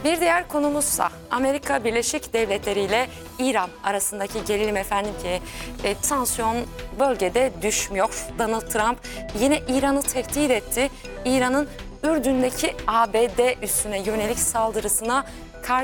Bir diğer konumuzsa Amerika Birleşik Devletleri ile İran arasındaki gerilim ki tansiyon bölgede düşmüyor. Donald Trump yine İran'ı tehdit etti. İran'ın Ürdün'deki ABD üssüne yönelik saldırısına